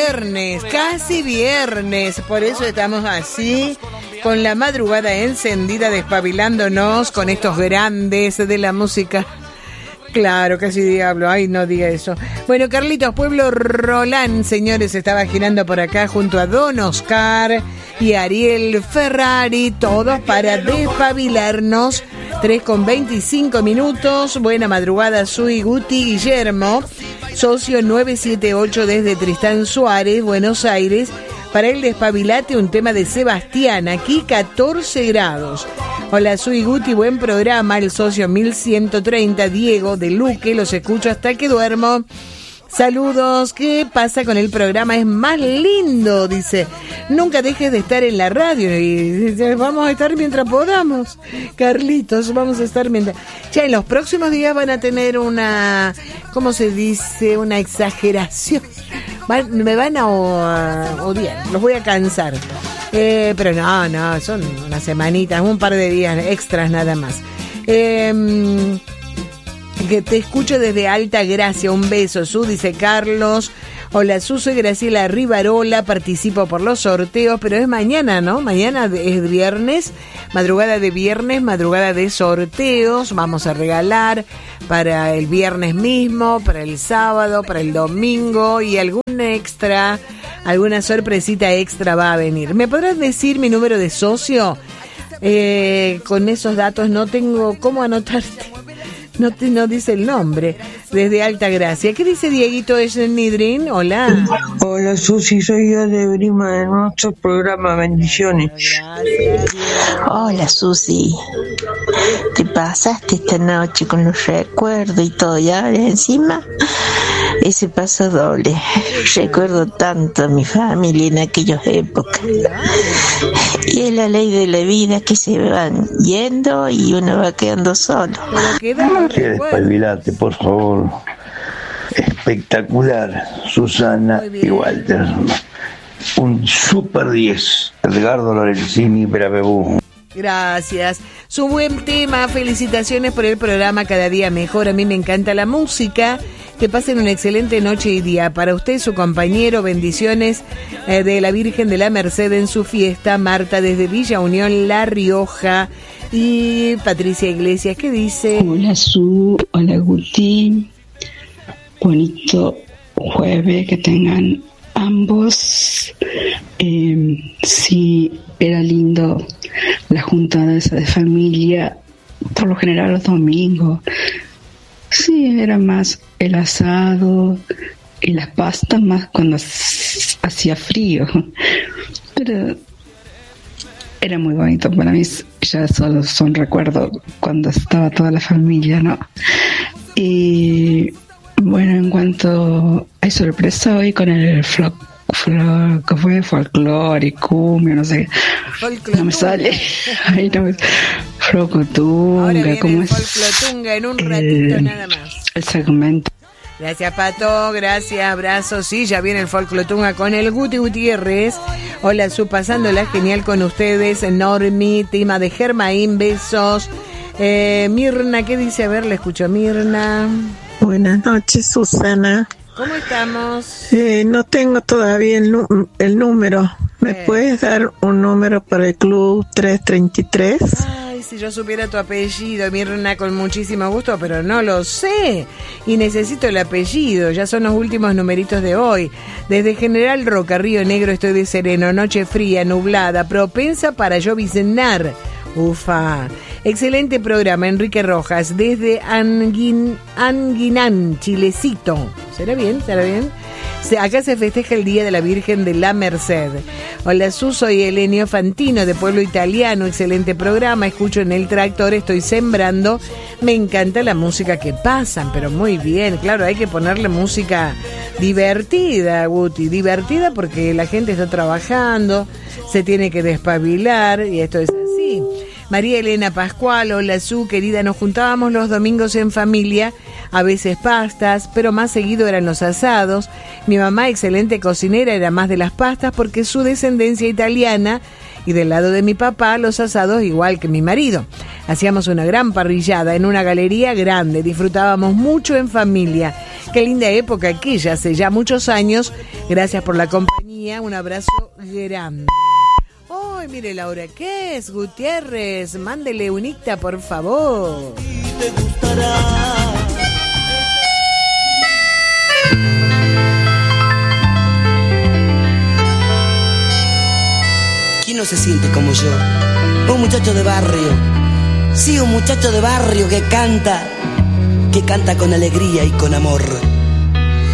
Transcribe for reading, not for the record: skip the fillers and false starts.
casi viernes, por eso estamos así, con la madrugada encendida, despabilándonos con estos grandes de la música. Claro, casi diablo, ay, no diga eso. Bueno, Carlitos Pueblo Rolán, señores, estaba girando por acá junto a Don Oscar y Ariel Ferrari, todos para despabilarnos. 3:25. Buena madrugada, soy Guti Guillermo, socio 978 desde Tristán Suárez, Buenos Aires. Para el despabilate, un tema de Sebastián, aquí 14 grados. Hola, soy Guti, buen programa, el socio 1130, Diego de Luque, los escucho hasta que duermo. Saludos, ¿qué pasa con el programa? Es más lindo, dice. Nunca dejes de estar en la radio y vamos a estar mientras podamos. Carlitos, vamos a estar mientras... Ya en los próximos días van a tener una, ¿cómo se dice? Una exageración. Me van a odiar, los voy a cansar. Pero no, son unas semanitas, un par de días extras nada más. Que te escucho desde Alta Gracia, un beso, Su, dice Carlos. Hola, Su, soy Graciela Rivarola, participo por los sorteos, pero es mañana, ¿no? Mañana es viernes, madrugada de sorteos, vamos a regalar para el viernes mismo, para el sábado, para el domingo y algún extra, alguna sorpresita extra va a venir. ¿Me podrás decir mi número de socio? Con esos datos no tengo cómo anotarte. No dice el nombre. Desde Alta Gracia. ¿Qué dice Dieguito Eschenidrin? Hola. Hola, Susi, soy yo de Brima de nuestro programa. Bendiciones. Gracias. Hola, Susi. ¿Te pasaste esta noche con los recuerdos y todo? Y ahora encima ese paso doble. Recuerdo tanto a mi familia en aquellas épocas. Y es la ley de la vida que se van yendo y uno va quedando solo. Despabilate, por favor. Espectacular, Susana y Walter. Un super 10. Edgardo Lorenzini, Perabebú. Gracias. Su buen tema, felicitaciones por el programa Cada Día Mejor. A mí me encanta la música. Que pasen una excelente noche y día. Para usted, su compañero, bendiciones de la Virgen de la Merced en su fiesta. Marta desde Villa Unión, La Rioja. Y Patricia Iglesias, ¿qué dice? Hola, Su. Hola, Guti. Bonito jueves que tengan ambos. Sí, era lindo la juntada esa de familia, por lo general los domingos. Sí, era más el asado y las pastas más cuando hacía frío. Pero era muy bonito para mí, ya solo son recuerdos cuando estaba toda la familia, ¿no? Y bueno, en cuanto hay sorpresa hoy con el que fue folclore y cumbia, no sé, no me sale. Ahí no me... Flocotunga, ¿cómo es? Folclotunga en un ratito nada más. El segmento. Gracias, Pato, gracias, abrazos. Sí, ya viene el Folclotunga con el Guti Gutiérrez. Hola, Su, pasándola genial con ustedes. Normi, tema de Germain, besos. Mirna, ¿qué dice? A ver, le escucho a Mirna. Buenas noches, Susana. ¿Cómo estamos? No tengo todavía el número. ¿Me puedes dar un número para el Club 333? Ay, si yo supiera tu apellido, Mirna, con muchísimo gusto, pero no lo sé. Y necesito el apellido, ya son los últimos numeritos de hoy. Desde General Roca, Río Negro, estoy de sereno, noche fría, nublada, propensa para lloviznar. Ufa. Excelente programa, Enrique Rojas, desde Anguinán, Chilecito. ¿Será bien? Acá se festeja el Día de la Virgen de la Merced. Hola, Su, soy Elenio Fantino, de Pueblo Italiano. Excelente programa, escucho en el tractor, estoy sembrando. Me encanta la música que pasan, pero muy bien. Claro, hay que ponerle música divertida, Guti. Divertida porque la gente está trabajando, se tiene que despabilar y esto es así. María Elena Pascual, hola, Su, querida, nos juntábamos los domingos en familia, a veces pastas, pero más seguido eran los asados. Mi mamá, excelente cocinera, era más de las pastas porque su descendencia italiana Y del lado de mi papá, los asados igual que mi marido. Hacíamos una gran parrillada en una galería grande, disfrutábamos mucho en familia. Qué linda época aquella, hace ya muchos años. Gracias por la compañía, un abrazo grande. ¡Ay, mire la hora que es, Gutiérrez! Mándele un icta, por favor. Te gustará. ¿Quién no se siente como yo? Un muchacho de barrio. Sí, un muchacho de barrio que canta con alegría y con amor.